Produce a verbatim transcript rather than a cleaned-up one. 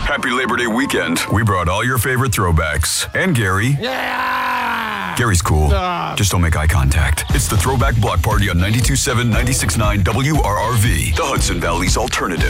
Happy Labor Day weekend. We brought all your favorite throwbacks. And Gary. Yeah! Gary's cool. Uh. Just don't make eye contact. It's the Throwback Block Party on ninety-two point seven, ninety-six point nine W R R V, the Hudson Valley's alternative.